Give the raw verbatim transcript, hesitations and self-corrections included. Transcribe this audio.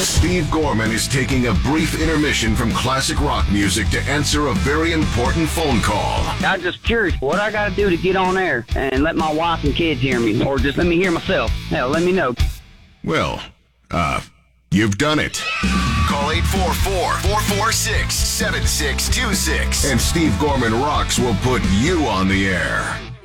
Steve Gorman is taking a brief intermission from classic rock music to answer a very important phone call. I'm just curious what I got to do to get on air and let my wife and kids hear me, or just let me hear myself. Hell, let me know. Well, uh, you've done it. Call eight four four, four four six, seven six two six. And Steve Gorman Rocks will put you on the air.